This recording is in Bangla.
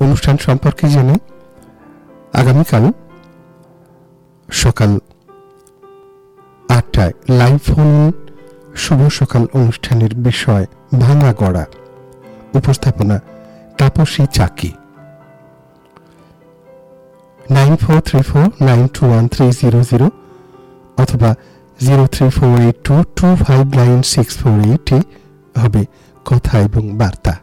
অনুষ্ঠান সম্পর্কে জেনে আগামীকাল সকাল 8টায় লাইভ ফোন শুভ সকাল অনুষ্ঠানের বিষয় ভাঙা গড়া, উপস্থাপনা তাপসী চাকি। 9434921300 অথবা 03482259648 হবে কথা এবং বার্তা।